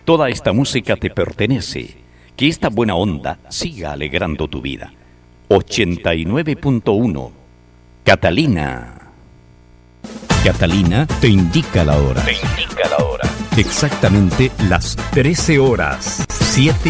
Toda esta música te pertenece. Que esta buena onda siga alegrando tu vida. 89.1 Catalina. Catalina te indica la hora. Exactamente las 13 horas. 7